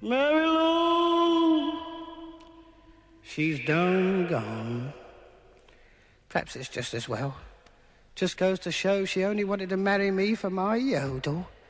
Mary Lou, she's done gone. Perhaps it's just as well. Just goes to show she only wanted to marry me for my yodel.